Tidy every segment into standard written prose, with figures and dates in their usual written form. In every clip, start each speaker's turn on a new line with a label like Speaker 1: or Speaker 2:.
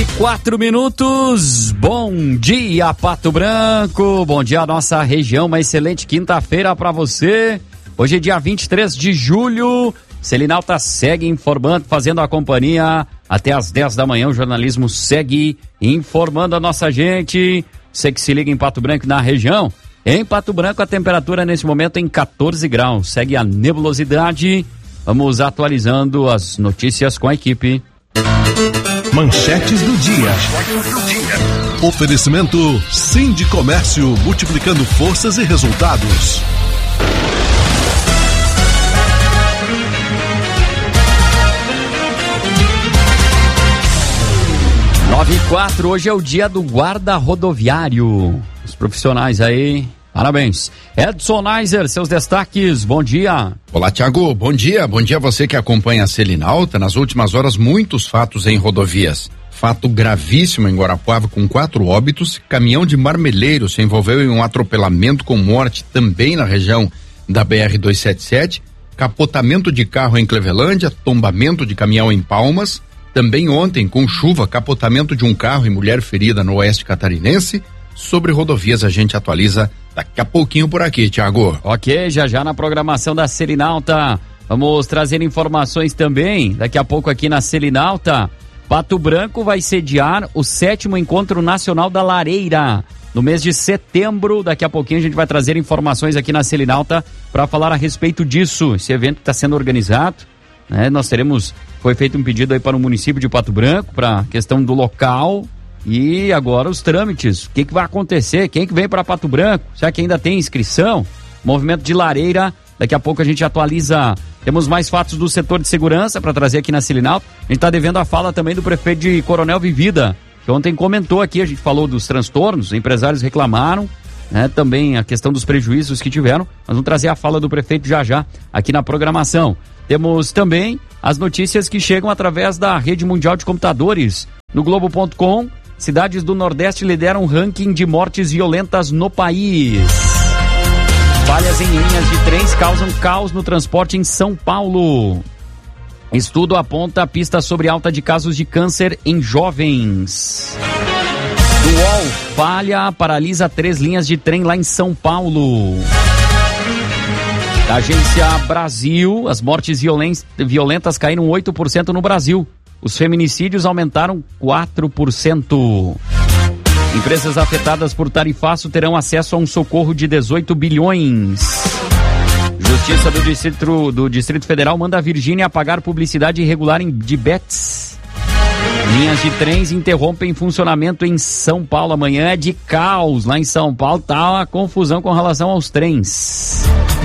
Speaker 1: 6:04. Bom dia, Pato Branco. Bom dia, nossa região. Uma excelente quinta-feira para você. Hoje é dia 23 de julho. Selinalta segue informando, fazendo a companhia até às 10 da manhã. O jornalismo segue informando a nossa gente. Você que se liga em Pato Branco, na região. Em Pato Branco, a temperatura nesse momento é em 14 graus. Segue a nebulosidade. Vamos atualizando as notícias com a equipe.
Speaker 2: Manchetes do dia. Oferecimento Sindicomércio, multiplicando forças e resultados.
Speaker 1: 9:04, hoje é o dia do guarda rodoviário. Os profissionais aí, parabéns. Edson Neiser, seus destaques, bom dia.
Speaker 3: Olá, Thiago, bom dia a você que acompanha a Selinalta. Nas últimas horas, muitos fatos em rodovias. Fato gravíssimo em Guarapuava com 4 óbitos. Caminhão de Marmeleiro se envolveu em um atropelamento com morte também na região da BR-277. Capotamento de carro em Clevelândia, tombamento de caminhão em Palmas. Também ontem, com chuva, capotamento de um carro e mulher ferida no oeste catarinense. Sobre rodovias a gente atualiza daqui a pouquinho por aqui, Thiago.
Speaker 1: Ok, já na programação da Selinalta, vamos trazer informações também, daqui a pouco aqui na Selinalta. Pato Branco vai sediar o 7º Encontro Nacional da Lareira, no mês de setembro. Daqui a pouquinho a gente vai trazer informações aqui na Selinalta para falar a respeito disso, esse evento que está sendo organizado, né? Foi feito um pedido aí para o município de Pato Branco, para a questão do local. E agora os trâmites, o que vai acontecer? Quem que vem para Pato Branco? Será que ainda tem inscrição? Movimento de Lareira, daqui a pouco a gente atualiza. Temos mais fatos do setor de segurança para trazer aqui na Selinalta. A gente está devendo a fala também do prefeito de Coronel Vivida, que ontem comentou aqui, a gente falou dos transtornos, empresários reclamaram, né? Também a questão dos prejuízos que tiveram. Nós vamos trazer a fala do prefeito já aqui na programação. Temos também as notícias que chegam através da Rede Mundial de Computadores. No Globo.com, cidades do Nordeste lideram ranking de mortes violentas no país. Falhas em linhas de trens causam caos no transporte em São Paulo. Estudo aponta pista sobre alta de casos de câncer em jovens. Do UOL, falha paralisa 3 linhas de trem lá em São Paulo. Da Agência Brasil, as mortes violentas caíram 8% no Brasil. Os feminicídios aumentaram 4%. Empresas afetadas por tarifaço terão acesso a um socorro de 18 bilhões. Justiça do Distrito Federal manda a Virgínia apagar publicidade irregular de bets. Linhas de trens interrompem funcionamento em São Paulo. Amanhã é de caos. Lá em São Paulo tá uma confusão com relação aos trens.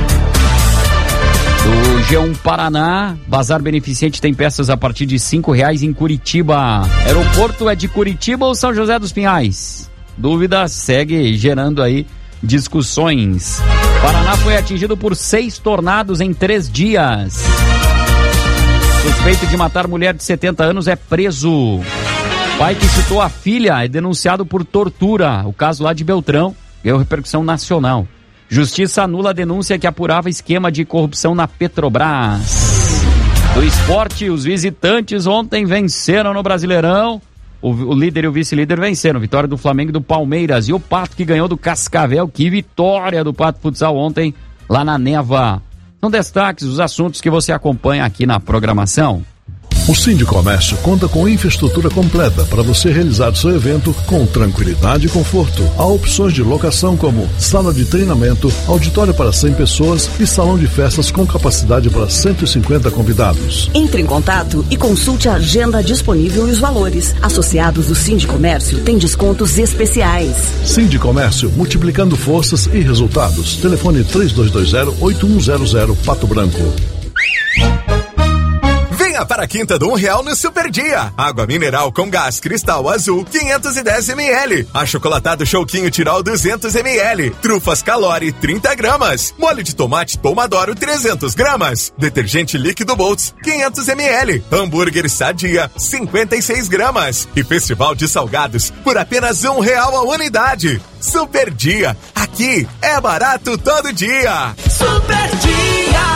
Speaker 1: Do G1 Paraná, Bazar Beneficente tem peças a partir de R$5 em Curitiba. Aeroporto é de Curitiba ou São José dos Pinhais? Dúvida segue gerando aí discussões. Paraná foi atingido por 6 tornados em 3 dias. Suspeito de matar mulher de 70 anos é preso. Pai que chutou a filha é denunciado por tortura. O caso lá de Beltrão ganhou repercussão nacional. Justiça anula a denúncia que apurava esquema de corrupção na Petrobras. Do esporte, os visitantes ontem venceram no Brasileirão. O líder e o vice-líder venceram. Vitória do Flamengo e do Palmeiras. E o Pato que ganhou do Cascavel. Que vitória do Pato Futsal ontem lá na Neva. São destaques, os assuntos que você acompanha aqui na programação.
Speaker 2: O Sindicomércio conta com infraestrutura completa para você realizar seu evento com tranquilidade e conforto. Há opções de locação como sala de treinamento, auditório para 100 pessoas e salão de festas com capacidade para 150 convidados.
Speaker 4: Entre em contato e consulte a agenda disponível e os valores. Associados do Sindicomércio têm descontos especiais.
Speaker 2: Sindicomércio, multiplicando forças e resultados. Telefone 3220-8100 Pato Branco.
Speaker 5: Para a quinta do R$1 no Super Dia. Água mineral com gás Cristal Azul 510 ml. Achocolatado Chouquinho Tirol 200 ml. Trufas Calori 30 gramas. Molho de tomate Tomadoro 300 gramas. Detergente líquido Boltz 500 ml. Hambúrguer Sadia 56 gramas. E Festival de Salgados por apenas R$1 a unidade. Super Dia. Aqui é barato todo dia.
Speaker 6: Super Dia.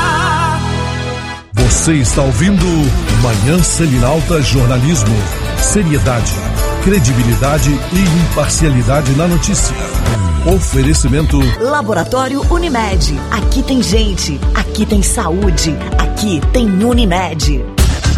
Speaker 2: Você está ouvindo Manhã Selinalta Jornalismo. Seriedade, credibilidade e imparcialidade na notícia. Oferecimento
Speaker 4: Laboratório Unimed. Aqui tem gente, aqui tem saúde, aqui tem Unimed.